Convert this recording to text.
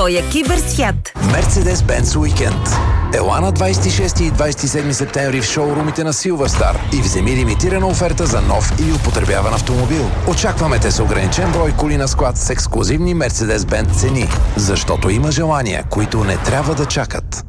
твоя киберсвят. Мерцедес-Бенц уикенд. Ела на 26 и 27 септември в шоурумите на Силверстар и вземи лимитирана оферта за нов или употребяван автомобил. Очакваме те с ограничен брой коли на склад с ексклузивни Мерцедес-Бенц цени, защото има желания, които не трябва да чакат.